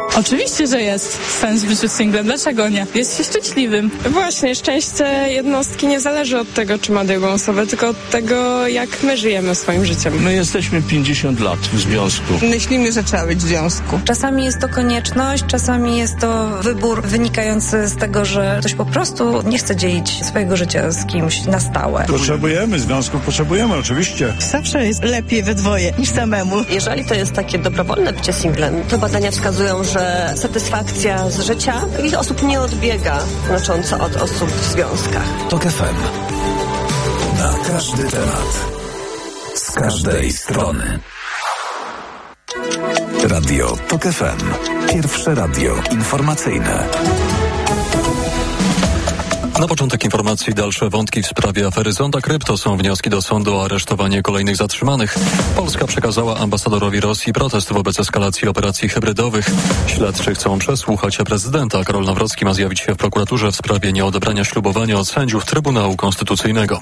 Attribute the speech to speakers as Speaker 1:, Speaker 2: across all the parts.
Speaker 1: Oczywiście, że jest sens w życiu singlem. Dlaczego nie? Jest się szczęśliwym.
Speaker 2: Właśnie, szczęście jednostki nie zależy od tego, czy ma drugą osobę, tylko od tego, jak my żyjemy swoim życiem.
Speaker 3: My jesteśmy 50 lat w związku.
Speaker 4: Myślimy, że trzeba być w związku.
Speaker 5: Czasami jest to konieczność, czasami jest to wybór wynikający z tego, że ktoś po prostu nie chce dzielić swojego życia z kimś na stałe.
Speaker 6: Potrzebujemy związku, potrzebujemy oczywiście.
Speaker 4: Zawsze jest lepiej we dwoje niż samemu.
Speaker 7: Jeżeli to jest takie dobrowolne bycie singlem, to badania wskazują, że satysfakcja z życia takich osób nie odbiega znacząco od osób w związkach.
Speaker 8: TOK FM. Na każdy temat. Z każdej strony. Radio TOK FM. Pierwsze radio informacyjne.
Speaker 9: Na początek informacji dalsze wątki w sprawie afery Zonda Krypto. Są wnioski do sądu o aresztowanie kolejnych zatrzymanych. Polska przekazała ambasadorowi Rosji protest wobec eskalacji operacji hybrydowych. Śledczy chcą przesłuchać prezydenta. Karol Nawrocki ma zjawić się w prokuraturze w sprawie nieodebrania ślubowania od sędziów Trybunału Konstytucyjnego.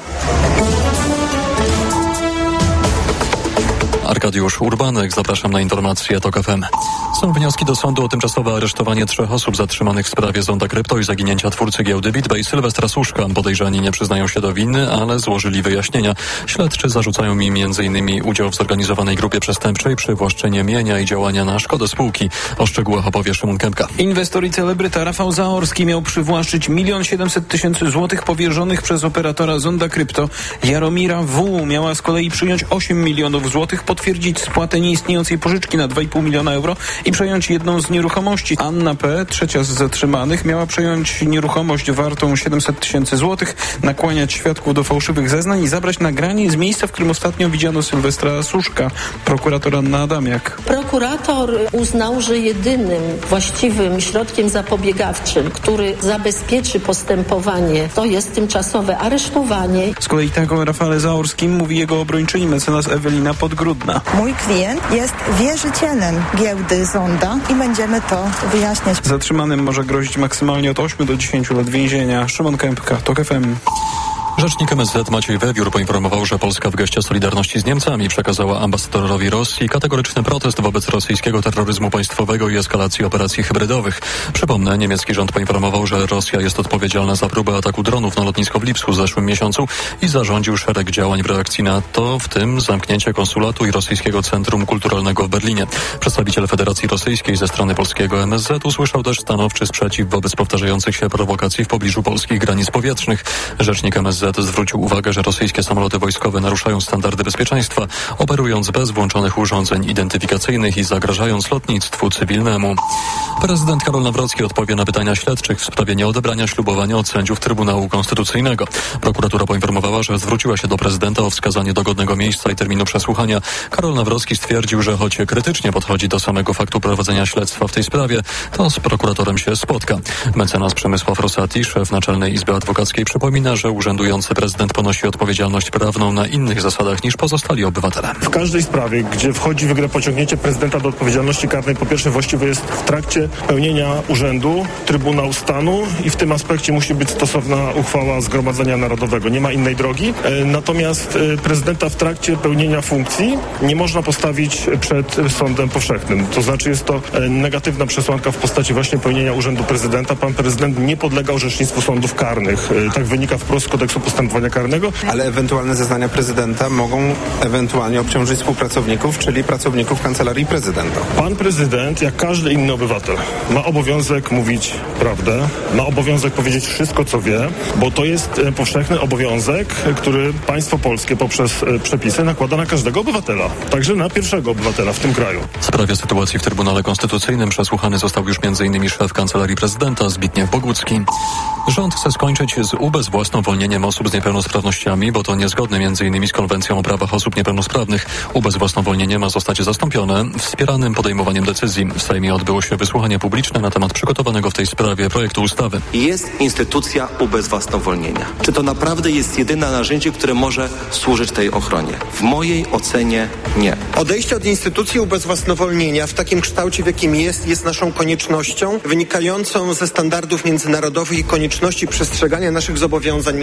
Speaker 9: Arkadiusz Urbanek, zapraszam na informacje TOK FM. Są wnioski do sądu o tymczasowe aresztowanie 3 osób zatrzymanych w sprawie Zonda Krypto i zaginięcia twórcy giełdy BitBay Sylwestra Suszka. Podejrzani nie przyznają się do winy, ale złożyli wyjaśnienia. Śledczy zarzucają im m.in. udział w zorganizowanej grupie przestępczej, przywłaszczenie mienia i działania na szkodę spółki. O szczegółach opowie Szymon Kępka.
Speaker 10: Inwestor i celebryta Rafał Zaorski miał przywłaszczyć 1 700 000 złotych powierzonych przez operatora Zonda Krypto. Jaromira W. miała z kolei przyjąć 8 milionów złotych, potwierdzić spłatę nieistniejącej pożyczki na 2,5 miliona euro i przejąć jedną z nieruchomości. Anna P., trzecia z zatrzymanych, miała przejąć nieruchomość wartą 700 000 złotych, nakłaniać świadków do fałszywych zeznań i zabrać nagranie z miejsca, w którym ostatnio widziano Sylwestra Suszka. Prokurator Anna Adamiak.
Speaker 11: Prokurator uznał, że jedynym właściwym środkiem zapobiegawczym, który zabezpieczy postępowanie, to jest tymczasowe aresztowanie.
Speaker 10: Z kolei tak o Rafale Zaorskim mówi jego obrończyni mecenas Ewelina Podgrudna.
Speaker 12: Mój klient jest wierzycielem giełdy Zonda i będziemy to wyjaśniać.
Speaker 10: Zatrzymanym może grozić maksymalnie od 8 do 10 lat więzienia. Szymon Kępka, TOK FM.
Speaker 9: Rzecznik MSZ Maciej Wewiór poinformował, że Polska w geście solidarności z Niemcami przekazała ambasadorowi Rosji kategoryczny protest wobec rosyjskiego terroryzmu państwowego i eskalacji operacji hybrydowych. Przypomnę, niemiecki rząd poinformował, że Rosja jest odpowiedzialna za próbę ataku dronów na lotnisko w Lipsku w zeszłym miesiącu i zarządził szereg działań w reakcji na to, w tym zamknięcie konsulatu i rosyjskiego centrum kulturalnego w Berlinie. Przedstawiciel Federacji Rosyjskiej ze strony polskiego MSZ usłyszał też stanowczy sprzeciw wobec powtarzających się prowokacji w pobliżu polskich granic powietrznych. Rzecznik MSZ zwrócił uwagę, że rosyjskie samoloty wojskowe naruszają standardy bezpieczeństwa, operując bez włączonych urządzeń identyfikacyjnych i zagrażając lotnictwu cywilnemu. Prezydent Karol Nawrocki odpowie na pytania śledczych w sprawie nieodebrania ślubowania od sędziów Trybunału Konstytucyjnego. Prokuratura poinformowała, że zwróciła się do prezydenta o wskazanie dogodnego miejsca i terminu przesłuchania. Karol Nawrocki stwierdził, że choć krytycznie podchodzi do samego faktu prowadzenia śledztwa w tej sprawie, to z prokuratorem się spotka. Mecenas Przemysław Rosati, szef Naczelnej Izby Adwokackiej, przypomina, że urzędujący prezydent ponosi odpowiedzialność prawną na innych zasadach niż pozostali obywatele.
Speaker 13: W każdej sprawie, gdzie wchodzi w grę pociągnięcie prezydenta do odpowiedzialności karnej, po pierwsze właściwe jest w trakcie pełnienia urzędu Trybunał Stanu i w tym aspekcie musi być stosowna uchwała Zgromadzenia Narodowego. Nie ma innej drogi. Natomiast prezydenta w trakcie pełnienia funkcji nie można postawić przed sądem powszechnym. To znaczy jest to negatywna przesłanka w postaci właśnie pełnienia urzędu prezydenta. Pan prezydent nie podlega orzecznictwu sądów karnych. Tak wynika wprost z kodeksu postępowania karnego.
Speaker 14: Ale ewentualne zeznania prezydenta mogą ewentualnie obciążyć współpracowników, czyli pracowników Kancelarii Prezydenta.
Speaker 13: Pan prezydent, jak każdy inny obywatel, ma obowiązek mówić prawdę, ma obowiązek powiedzieć wszystko, co wie, bo to jest powszechny obowiązek, który państwo polskie poprzez przepisy nakłada na każdego obywatela, także na pierwszego obywatela w tym kraju.
Speaker 9: W sprawie sytuacji w Trybunale Konstytucyjnym przesłuchany został już m.in. szef Kancelarii Prezydenta Zbigniew Bogucki. Rząd chce skończyć z ubezwłasnowolnieniem osób z niepełnosprawnościami, bo to niezgodne m.in. z Konwencją o prawach osób niepełnosprawnych. Ubezwłasnowolnienie ma zostać zastąpione wspieranym podejmowaniem decyzji. W Sejmie odbyło się wysłuchanie publiczne na temat przygotowanego w tej sprawie projektu ustawy.
Speaker 15: Jest instytucja ubezwłasnowolnienia. Czy to naprawdę jest jedyne narzędzie, które może służyć tej ochronie? W mojej ocenie nie.
Speaker 16: Odejście od instytucji ubezwłasnowolnienia w takim kształcie, w jakim jest naszą koniecznością wynikającą ze standardów międzynarodowych i konieczności przestrzegania naszych zobowiązań międzynarodowych.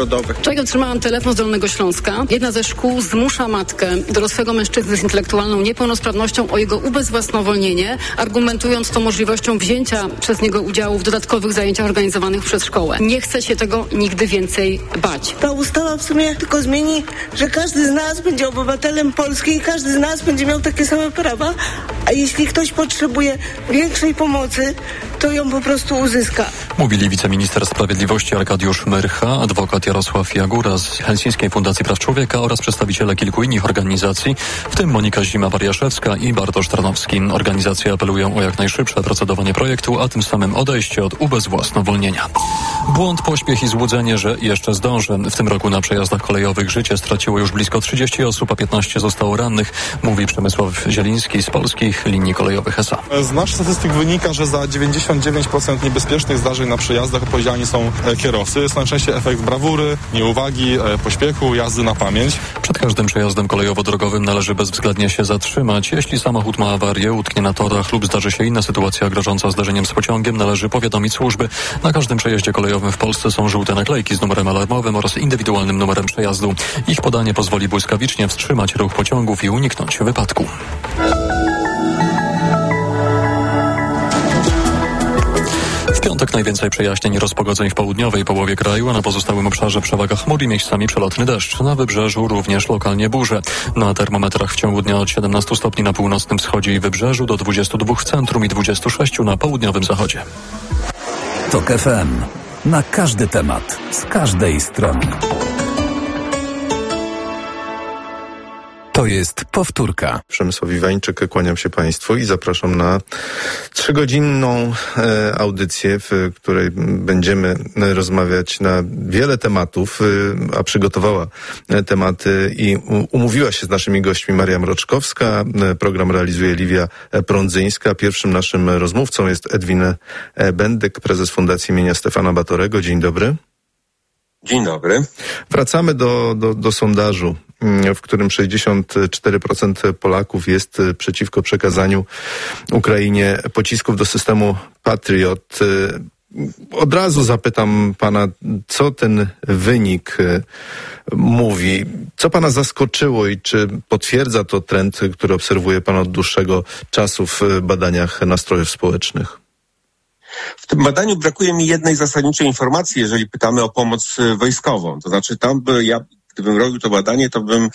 Speaker 16: narodowych.
Speaker 17: Wczoraj otrzymałam telefon z Dolnego Śląska. Jedna ze szkół zmusza matkę, dorosłego mężczyzny z intelektualną niepełnosprawnością, o jego ubezwłasnowolnienie, argumentując to możliwością wzięcia przez niego udziału w dodatkowych zajęciach organizowanych przez szkołę. Nie chce się tego nigdy więcej bać.
Speaker 18: Ta ustawa w sumie tylko zmieni, że każdy z nas będzie obywatelem Polski i każdy z nas będzie miał takie same prawa, a jeśli ktoś potrzebuje większej pomocy, to ją po prostu uzyska.
Speaker 9: Mówili wiceminister sprawiedliwości Arkadiusz Myrcha, adwokat Jarosław Jagóra z Helsińskiej Fundacji Praw Człowieka oraz przedstawiciele kilku innych organizacji, w tym Monika Zima-Wariaszewska i Bartosz Tarnowski. Organizacje apelują o jak najszybsze procedowanie projektu, a tym samym odejście od ubezwłasnowolnienia. Błąd, pośpiech i złudzenie, że jeszcze zdąży. W tym roku na przejazdach kolejowych życie straciło już blisko 30 osób, a 15 zostało rannych, mówi Przemysław Zieliński z Polskich Linii Kolejowych S.A.
Speaker 19: Z naszych statystyk wynika, że za 99% niebezpiecznych zdarzeń na przejazdach odpowiedzialni są kierowcy. Jest to najczęściej efekt brawury, nieuwagi, pośpiechu, jazdy na pamięć.
Speaker 9: Przed każdym przejazdem kolejowo-drogowym należy bezwzględnie się zatrzymać. Jeśli samochód ma awarię, utknie na torach lub zdarzy się inna sytuacja grożąca zdarzeniem z pociągiem, należy powiadomić służby. Na każdym przejeździe kolejowym w Polsce są żółte naklejki z numerem alarmowym oraz indywidualnym numerem przejazdu. Ich podanie pozwoli błyskawicznie wstrzymać ruch pociągów i uniknąć wypadku. W piątek najwięcej przejaśnień i rozpogodzeń w południowej połowie kraju, a na pozostałym obszarze przewaga chmur i miejscami przelotny deszcz. Na wybrzeżu również lokalnie burze. Na termometrach w ciągu dnia od 17 stopni na północnym wschodzie i wybrzeżu do 22 w centrum i 26 na południowym zachodzie.
Speaker 8: TOK FM. Na każdy temat, z każdej strony. To jest powtórka.
Speaker 14: Przemysław Iwańczyk, kłaniam się Państwu i zapraszam na 3-godzinną audycję, w której będziemy rozmawiać na wiele tematów, a przygotowała tematy i umówiła się z naszymi gośćmi Maria Mroczkowska. Program realizuje Liwia Prądzyńska. Pierwszym naszym rozmówcą jest Edwin Bendyk, prezes Fundacji imienia Stefana Batorego. Dzień dobry.
Speaker 20: Dzień dobry.
Speaker 14: Wracamy do sondażu, w którym 64% Polaków jest przeciwko przekazaniu Ukrainie pocisków do systemu Patriot. Od razu zapytam pana, co ten wynik mówi? Co pana zaskoczyło i czy potwierdza to trend, który obserwuje pan od dłuższego czasu w badaniach nastrojów społecznych?
Speaker 20: W tym badaniu brakuje mi jednej zasadniczej informacji, jeżeli pytamy o pomoc wojskową. To znaczy gdybym robił to badanie, to bym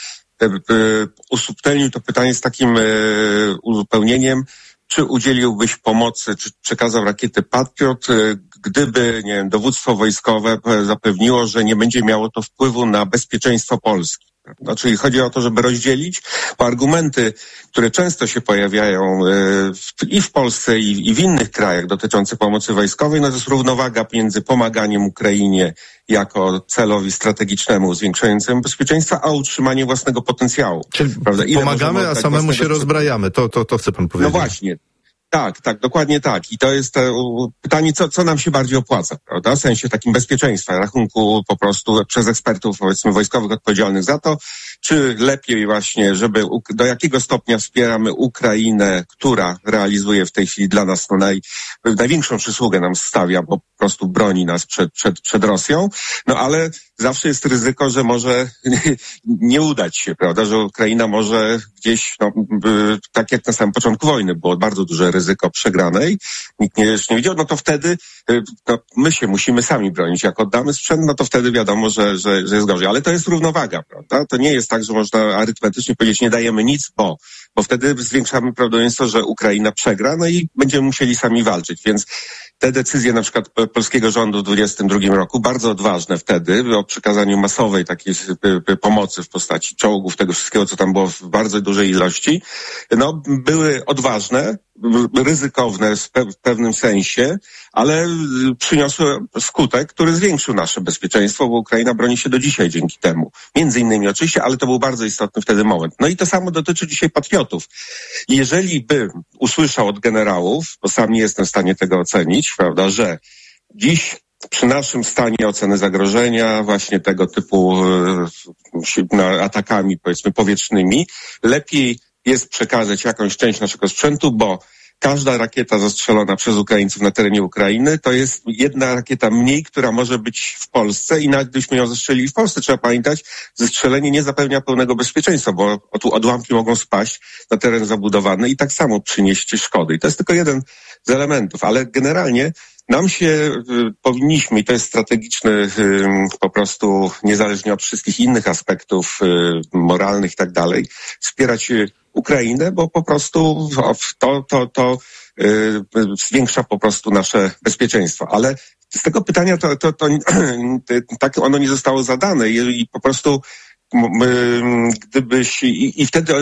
Speaker 20: usubtelnił to pytanie z takim uzupełnieniem, czy udzieliłbyś pomocy, czy przekazał rakiety Patriot, gdyby, nie wiem, dowództwo wojskowe zapewniło, że nie będzie miało to wpływu na bezpieczeństwo Polski. Czyli chodzi o to, żeby rozdzielić, bo argumenty, które często się pojawiają i w Polsce, i w innych krajach dotyczące pomocy wojskowej, no to jest równowaga między pomaganiem Ukrainie jako celowi strategicznemu zwiększającemu bezpieczeństwa, a utrzymaniem własnego potencjału.
Speaker 14: Czyli pomagamy, a samemu się rozbrajamy. To chce pan powiedzieć.
Speaker 20: No właśnie. Tak, dokładnie tak. I to jest pytanie, co nam się bardziej opłaca, prawda? W sensie takim bezpieczeństwa, rachunku po prostu przez ekspertów, powiedzmy, wojskowych odpowiedzialnych za to, czy lepiej właśnie, żeby do jakiego stopnia wspieramy Ukrainę, która realizuje w tej chwili dla nas największą przysługę nam stawia, bo po prostu broni nas przed Rosją, no ale zawsze jest ryzyko, że może nie udać się, prawda, że Ukraina może gdzieś, tak jak na samym początku wojny, było bardzo duże ryzyko przegranej, nikt nie wiedział, no to wtedy my się musimy sami bronić. Jak oddamy sprzęt, no to wtedy wiadomo, że jest gorzej. Ale to jest równowaga, prawda? To nie jest tak, że można arytmetycznie powiedzieć, nie dajemy nic, bo wtedy zwiększamy prawdopodobieństwo, że Ukraina przegra, no i będziemy musieli sami walczyć. Więc te decyzje na przykład polskiego rządu w 2022 roku, bardzo odważne wtedy, o przekazaniu masowej takiej pomocy w postaci czołgów, tego wszystkiego, co tam było w bardzo dużej ilości, no były odważne, ryzykowne w pewnym sensie, ale przyniosły skutek, który zwiększył nasze bezpieczeństwo, bo Ukraina broni się do dzisiaj dzięki temu. Między innymi oczywiście, ale to był bardzo istotny wtedy moment. No i to samo dotyczy dzisiaj patriotów. Jeżeli bym usłyszał od generałów, bo sam nie jestem w stanie tego ocenić, prawda, że dziś przy naszym stanie oceny zagrożenia właśnie tego typu atakami, powiedzmy, powietrznymi, lepiej jest przekazać jakąś część naszego sprzętu, bo każda rakieta zastrzelona przez Ukraińców na terenie Ukrainy to jest jedna rakieta mniej, która może być w Polsce i nawet gdybyśmy ją zestrzelili w Polsce, trzeba pamiętać, zestrzelenie nie zapewnia pełnego bezpieczeństwa, bo tu odłamki mogą spaść na teren zabudowany i tak samo przynieść szkody. I to jest tylko jeden z elementów, ale generalnie nam się powinniśmy, i to jest strategiczny po prostu, niezależnie od wszystkich innych aspektów moralnych i tak dalej, wspierać Ukrainę, bo po prostu to zwiększa po prostu nasze bezpieczeństwo. Ale z tego pytania tak ono nie zostało zadane i po prostu gdybyś i wtedy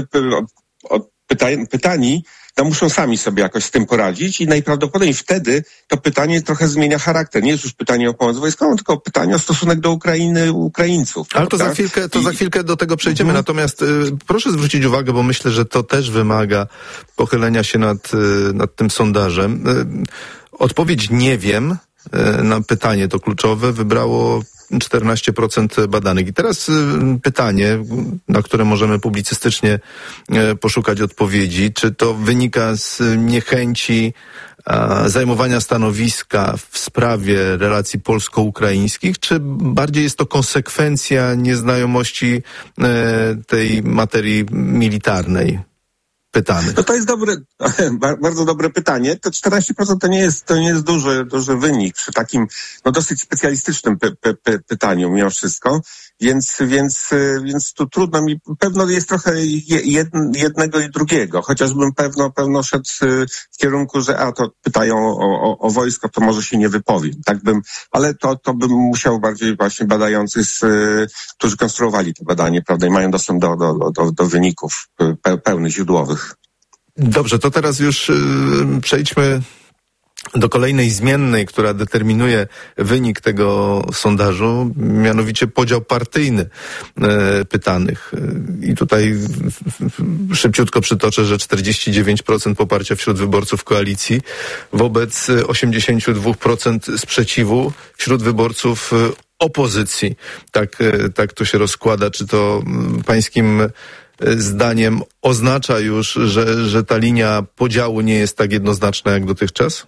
Speaker 20: pytani muszą sami sobie jakoś z tym poradzić i najprawdopodobniej wtedy to pytanie trochę zmienia charakter. Nie jest już pytanie o pomoc wojskową, tylko pytanie o stosunek do Ukrainy, Ukraińców.
Speaker 14: Ale to za chwilkę do tego przejdziemy. Natomiast proszę zwrócić uwagę, bo myślę, że to też wymaga pochylenia się nad tym sondażem. Odpowiedź nie wiem na pytanie to kluczowe wybrało 14% badanych. I teraz pytanie, na które możemy publicystycznie poszukać odpowiedzi. Czy to wynika z niechęci zajmowania stanowiska w sprawie relacji polsko-ukraińskich, czy bardziej jest to konsekwencja nieznajomości tej materii militarnej? Pytany.
Speaker 20: No to jest bardzo dobre pytanie. To 14% to nie jest duży wynik przy takim dosyć specjalistycznym pytaniu mimo wszystko, więc tu trudno mi, pewno jest trochę jednego i drugiego, chociażbym pewno szedł w kierunku, że to pytają o wojsko, to może się nie wypowiem. Ale to bym musiał bardziej właśnie badający, którzy konstruowali to badanie, prawda, i mają dostęp do wyników pełnych, źródłowych.
Speaker 14: Dobrze, to teraz już przejdźmy do kolejnej zmiennej, która determinuje wynik tego sondażu, mianowicie podział partyjny pytanych. I tutaj szybciutko przytoczę, że 49% poparcia wśród wyborców koalicji wobec 82% sprzeciwu wśród wyborców opozycji. Tak to się rozkłada. Czy to pańskim zdaniem oznacza już, że ta linia podziału nie jest tak jednoznaczna jak dotychczas?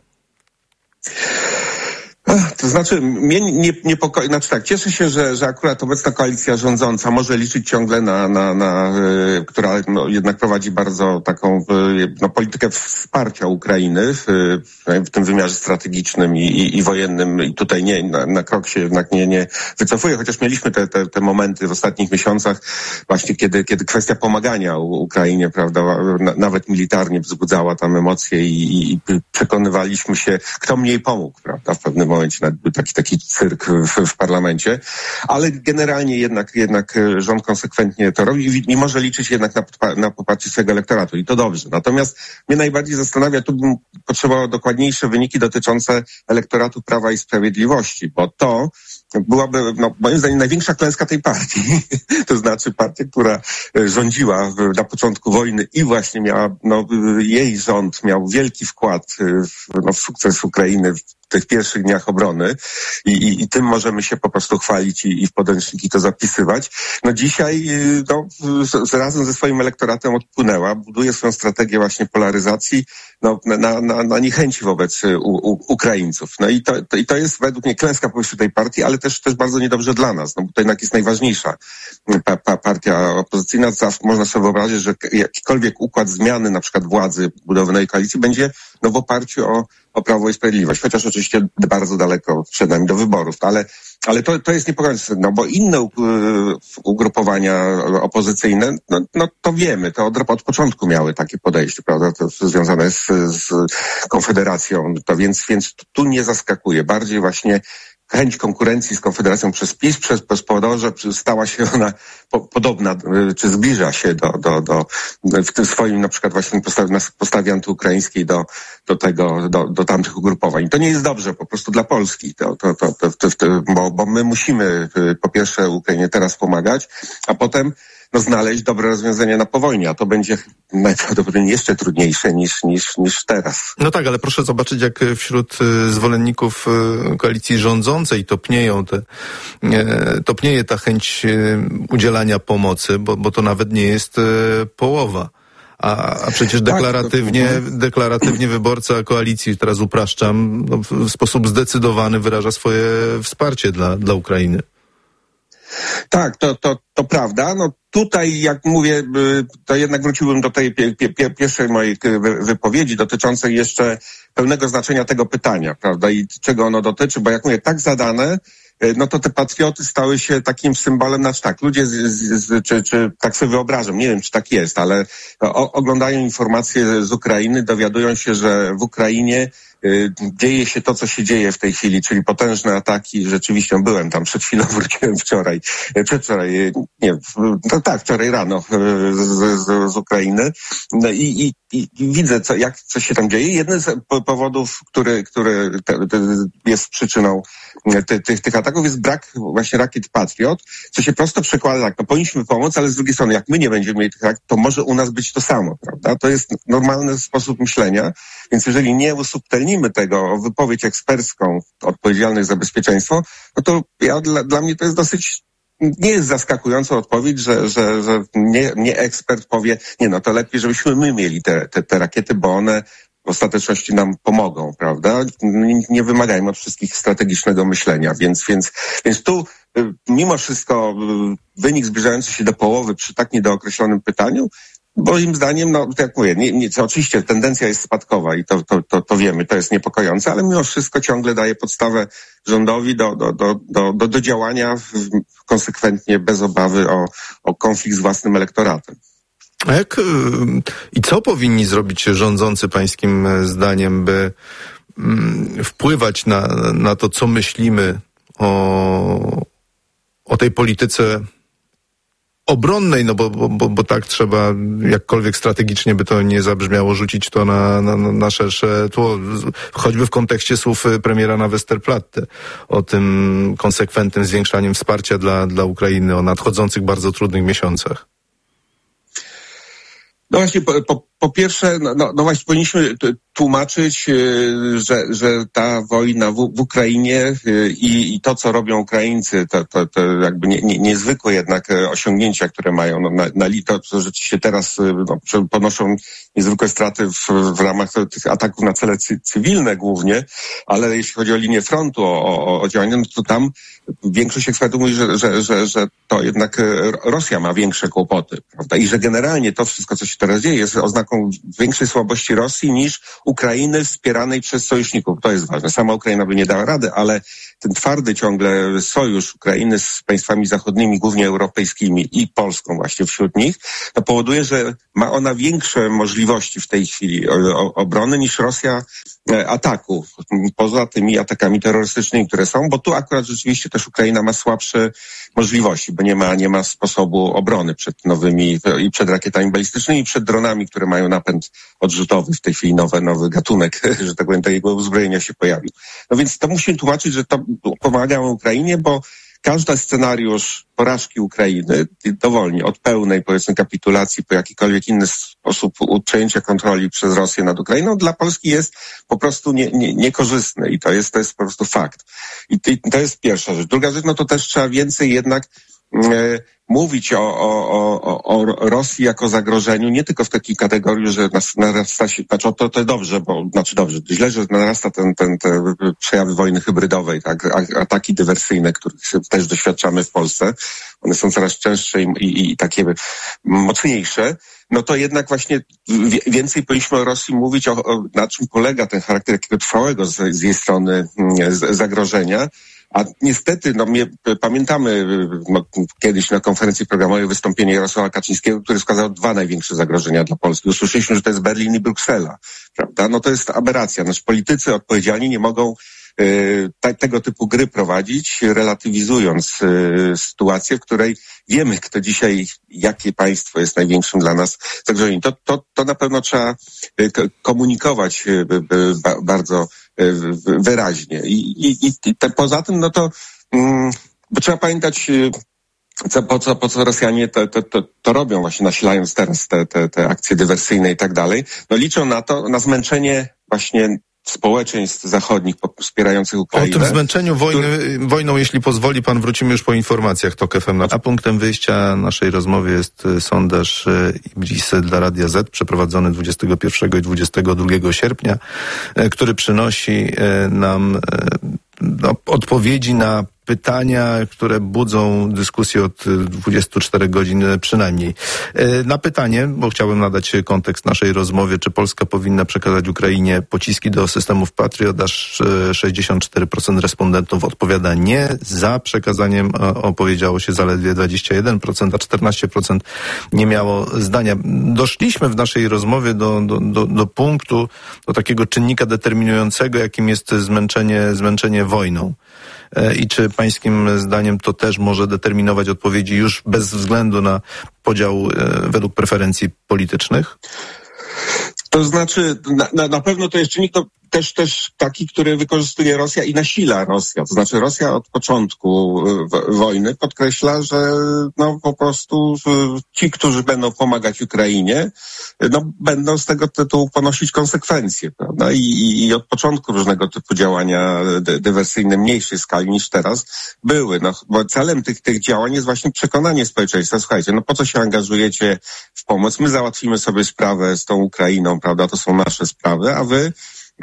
Speaker 20: To znaczy, mnie niepokoi, cieszę się, że akurat obecna koalicja rządząca może liczyć ciągle która jednak prowadzi bardzo taką politykę wsparcia Ukrainy w tym wymiarze strategicznym i wojennym i tutaj na krok się jednak nie wycofuje, chociaż mieliśmy te momenty w ostatnich miesiącach właśnie, kiedy kwestia pomagania Ukrainie, prawda, nawet militarnie wzbudzała tam emocje i przekonywaliśmy się, kto mniej pomógł, prawda, w pewnym momencie taki cyrk w parlamencie, ale generalnie jednak rząd konsekwentnie to robi i może liczyć jednak na poparcie swojego elektoratu i to dobrze. Natomiast mnie najbardziej zastanawia, tu bym potrzebował dokładniejsze wyniki dotyczące elektoratu Prawa i Sprawiedliwości, bo to byłaby, moim zdaniem, największa klęska tej partii. To znaczy partia, która rządziła na początku wojny i właśnie miała, jej rząd miał wielki wkład w sukces Ukrainy w tych pierwszych dniach obrony i tym możemy się po prostu chwalić i w podręczniki to zapisywać. Dzisiaj razem ze swoim elektoratem odpłynęła, buduje swoją strategię właśnie polaryzacji na niechęci wobec Ukraińców. I to jest według mnie klęska po prostu tej partii, ale też bardzo niedobrze dla nas, bo to jednak jest najważniejsza partia opozycyjna. Można sobie wyobrazić, że jakikolwiek układ zmiany na przykład władzy budowanej koalicji będzie w oparciu o Prawo i Sprawiedliwość, chociaż oczywiście bardzo daleko przed nami do wyborów, ale to jest niepokojące, bo inne ugrupowania opozycyjne, to wiemy, to od początku miały takie podejście, prawda, to związane z Konfederacją, to więc tu nie zaskakuje, bardziej właśnie chęć konkurencji z Konfederacją przez PiS spowodowało, że stała się ona podobna, czy zbliża się w tym swoim na przykład właśnie postawie antyukraińskiej do tamtych ugrupowań. To nie jest dobrze po prostu dla Polski, bo my musimy po pierwsze Ukrainie teraz pomagać, a potem znaleźć dobre rozwiązania na po wojnie, a to będzie najprawdopodobniej jeszcze trudniejsze niż teraz.
Speaker 14: No tak, ale proszę zobaczyć, jak wśród zwolenników koalicji rządzącej topnieje ta chęć udzielania pomocy, bo to nawet nie jest połowa. A przecież deklaratywnie wyborca koalicji, teraz upraszczam, w sposób zdecydowany wyraża swoje wsparcie dla Ukrainy.
Speaker 20: Tak, to prawda. No tutaj, jak mówię, to jednak wróciłbym do tej pierwszej mojej wypowiedzi dotyczącej jeszcze pełnego znaczenia tego pytania, prawda, i czego ono dotyczy, bo jak mówię, tak zadane, no to te patrioty stały się takim symbolem, znaczy tak, ludzie czy tak sobie wyobrażam, nie wiem, czy tak jest, ale oglądają informacje z Ukrainy, dowiadują się, że w Ukrainie dzieje się to, co się dzieje w tej chwili, czyli potężne ataki. Rzeczywiście byłem tam przed chwilą, wróciłem wczoraj, wczoraj rano z Ukrainy. No i widzę, co się tam dzieje. Jeden z powodów, który jest przyczyną tych ataków, jest brak właśnie rakiet Patriot, co się prosto przekłada tak, no powinniśmy pomóc, ale z drugiej strony, jak my nie będziemy mieli tych rakiet, to może u nas być to samo, prawda? To jest normalny sposób myślenia, więc jeżeli nie usubtelnimy tego o wypowiedź ekspercką odpowiedzialnych za bezpieczeństwo, no to dla mnie to jest dosyć, nie jest zaskakująca odpowiedź, że nie ekspert powie, no to lepiej, żebyśmy my mieli te rakiety, bo one w ostateczności nam pomogą, prawda? Nie wymagajmy od wszystkich strategicznego myślenia, więc tu mimo wszystko wynik zbliżający się do połowy przy tak niedookreślonym pytaniu, moim zdaniem, no jak mówię, oczywiście tendencja jest spadkowa i to wiemy, to jest niepokojące, ale mimo wszystko ciągle daje podstawę rządowi do działania konsekwentnie, bez obawy o konflikt z własnym elektoratem.
Speaker 14: A i co powinni zrobić rządzący pańskim zdaniem, by wpływać na to, co myślimy o tej polityce obronnej, no bo tak trzeba, jakkolwiek strategicznie by to nie zabrzmiało, rzucić to na szersze tło, choćby w kontekście słów premiera na Westerplatte o tym konsekwentnym zwiększaniem wsparcia dla Ukrainy, o nadchodzących bardzo trudnych miesiącach.
Speaker 20: No właśnie, po pierwsze, no właśnie powinniśmy tłumaczyć, że ta wojna w Ukrainie i to, co robią Ukraińcy, to jakby niezwykłe jednak osiągnięcia, które mają to rzeczywiście teraz ponoszą niezwykłe straty w ramach tych ataków na cele cywilne głównie, ale jeśli chodzi o linię frontu, o działania, no to tam większość ekspertów mówi, że to jednak Rosja ma większe kłopoty, prawda? I że generalnie to wszystko, co się teraz dzieje, jest oznaką większej słabości Rosji niż Ukrainy wspieranej przez sojuszników. To jest ważne. Sama Ukraina by nie dała rady, ale ten twardy ciągle sojusz Ukrainy z państwami zachodnimi, głównie europejskimi i Polską właśnie wśród nich, to powoduje, że ma ona większe możliwości w tej chwili obrony niż Rosja ataku, poza tymi atakami terrorystycznymi, które są, bo tu akurat rzeczywiście też Ukraina ma słabsze możliwości, bo nie ma sposobu obrony przed nowymi i przed rakietami balistycznymi, i przed dronami, które mają napęd odrzutowy. W tej chwili nowy gatunek, że tak powiem, tego uzbrojenia się pojawił. No więc to musimy tłumaczyć, że to pomaga Ukrainie, bo każdy scenariusz porażki Ukrainy, dowolnie od pełnej, powiedzmy, kapitulacji po jakikolwiek inny sposób przejęcia kontroli przez Rosję nad Ukrainą, dla Polski jest po prostu niekorzystny i to jest po prostu fakt. I to jest pierwsza rzecz. Druga rzecz, no to też trzeba więcej jednak mówić o Rosji jako zagrożeniu, nie tylko w takiej kategorii, że narasta się, to dobrze, źle, że narasta te przejawy wojny hybrydowej, tak, ataki dywersyjne, których też doświadczamy w Polsce. One są coraz częstsze i takie mocniejsze. No to jednak właśnie więcej powinniśmy o Rosji mówić, na czym polega ten charakter takiego trwałego z jej strony zagrożenia. A niestety, pamiętamy kiedyś na konferencji programowej wystąpienie Jarosława Kaczyńskiego, który wskazał 2 największe zagrożenia dla Polski. Usłyszeliśmy, że to jest Berlin i Bruksela, prawda? No to jest aberracja. Politycy odpowiedzialni nie mogą tego typu gry prowadzić, relatywizując sytuację, w której wiemy, kto dzisiaj, jakie państwo jest największym dla nas zagrożeniem. To na pewno trzeba komunikować bardzo wyraźnie. I poza tym, bo trzeba pamiętać, po co Rosjanie to robią, właśnie nasilając teraz te akcje dywersyjne i tak dalej. No liczą na zmęczenie właśnie społeczeństw zachodnich wspierających Ukrainę.
Speaker 14: O tym zmęczeniu wojną, jeśli pozwoli pan, wrócimy już po informacjach TOK FM. A punktem wyjścia naszej rozmowy jest sondaż IBRIS dla Radia Z, przeprowadzony 21 i 22 sierpnia, który przynosi nam odpowiedzi na pytania, które budzą dyskusję od 24 godzin przynajmniej. Na pytanie, bo chciałbym nadać kontekst naszej rozmowie, czy Polska powinna przekazać Ukrainie pociski do systemów Patriot, aż 64% respondentów odpowiada nie. Za przekazaniem opowiedziało się zaledwie 21%, a 14% nie miało zdania. Doszliśmy w naszej rozmowie do punktu, do takiego czynnika determinującego, jakim jest zmęczenie wojną. I czy pańskim zdaniem to też może determinować odpowiedzi już bez względu na podział według preferencji politycznych?
Speaker 20: To znaczy, na pewno to jest czynnik też taki, który wykorzystuje Rosja i nasila Rosja. To znaczy Rosja od początku wojny podkreśla, że po prostu ci, którzy będą pomagać Ukrainie, będą z tego tytułu ponosić konsekwencje, prawda? I od początku różnego typu działania dywersyjne mniejszej skali niż teraz były. Bo celem tych działań jest właśnie przekonanie społeczeństwa. Słuchajcie, po co się angażujecie w pomoc? My załatwimy sobie sprawę z tą Ukrainą, prawda? To są nasze sprawy, a wy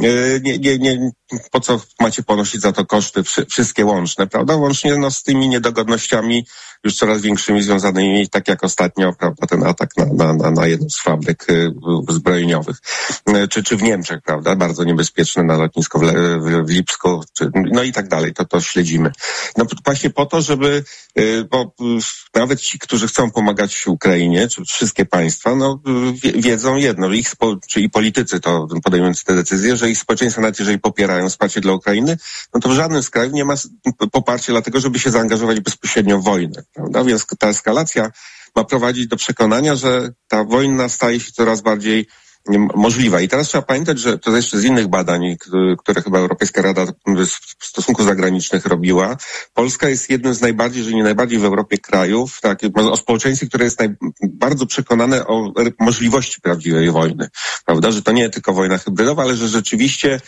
Speaker 20: nie, po co macie ponosić za to koszty wszystkie łączne, prawda? Łącznie z tymi niedogodnościami już coraz większymi związanymi, tak jak ostatnio, prawda, ten atak na jedną z fabryk zbrojeniowych, czy w Niemczech, prawda, bardzo niebezpieczne na lotnisko w Lipsku, i tak dalej, to śledzimy. Właśnie po to, żeby, bo nawet ci, którzy chcą pomagać Ukrainie, czy wszystkie państwa, wiedzą jedno, czy i politycy to podejmujący te decyzje, że ich społeczeństwa, nawet jeżeli popierają wsparcie dla Ukrainy, to w żadnym z krajów nie ma poparcia dlatego, żeby się zaangażować bezpośrednio w wojnę, prawda? Więc ta eskalacja ma prowadzić do przekonania, że ta wojna staje się coraz bardziej możliwa. I teraz trzeba pamiętać, że to jeszcze z innych badań, które chyba Europejska Rada Stosunków Zagranicznych robiła. Polska jest jednym z najbardziej, jeżeli nie najbardziej w Europie krajów, o społeczeństwie, które jest bardzo przekonane o możliwości prawdziwej wojny. Prawda? Że to nie tylko wojna hybrydowa, ale że rzeczywiście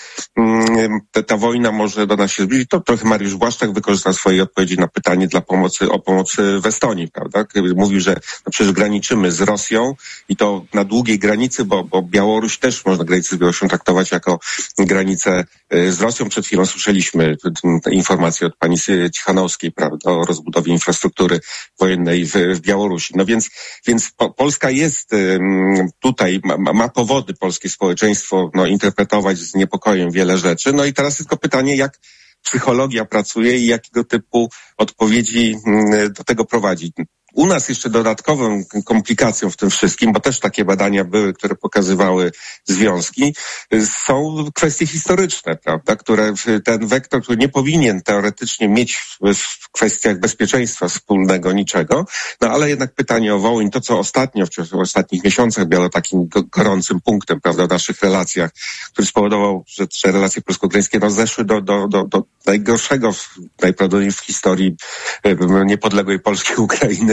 Speaker 20: ta wojna może do nas się zbliżyć. To trochę Mariusz Błaszczak wykorzystał swojej odpowiedzi na pytanie o pomoc w Estonii, prawda? Mówił, że przecież graniczymy z Rosją i to na długiej granicy, bo Białoruś też można granicę z Białorusią traktować jako granicę z Rosją. Przed chwilą słyszeliśmy informacje od pani Cichanowskiej, prawda, o rozbudowie infrastruktury wojennej w Białorusi. Więc Polska jest tutaj, ma powody polskie społeczeństwo interpretować z niepokojem wiele rzeczy. I teraz tylko pytanie, jak psychologia pracuje i jakiego typu odpowiedzi do tego prowadzi. U nas jeszcze dodatkową komplikacją w tym wszystkim, bo też takie badania były, które pokazywały związki, są kwestie historyczne, prawda, które ten wektor, który nie powinien teoretycznie mieć w kwestiach bezpieczeństwa wspólnego niczego, ale jednak pytanie o Wołyń, to co ostatnio, w ostatnich miesiącach było takim gorącym punktem, prawda, w naszych relacjach, który spowodował, że relacje polsko-ukraińskie zeszły do najgorszego najprawdopodobniej w historii niepodległej Polski Ukrainy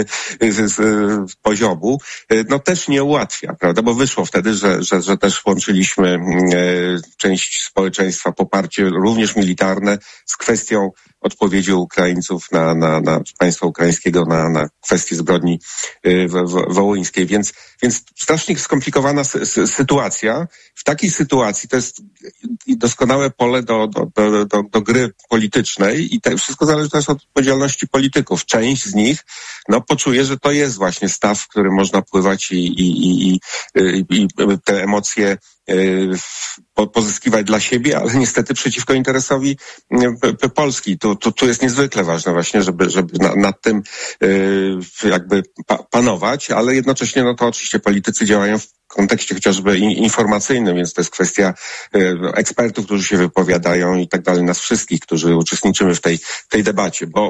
Speaker 20: poziomu, też nie ułatwia, prawda, bo wyszło wtedy, że też łączyliśmy część społeczeństwa, poparcie również militarne z kwestią odpowiedzi Ukraińców na państwa ukraińskiego, na kwestię zbrodni wołyńskiej. Więc strasznie skomplikowana sytuacja. W takiej sytuacji to jest doskonałe pole do gry politycznej i wszystko zależy też od odpowiedzialności polityków. Część z nich poczuje, że to jest właśnie staw, w którym można pływać i te emocje pozyskiwać dla siebie, ale niestety przeciwko interesowi Polski. Tu jest niezwykle ważne właśnie, żeby nad tym jakby panować, ale jednocześnie to oczywiście politycy działają w kontekście chociażby informacyjnym, więc to jest kwestia ekspertów, którzy się wypowiadają i tak dalej, nas wszystkich, którzy uczestniczymy w tej debacie, bo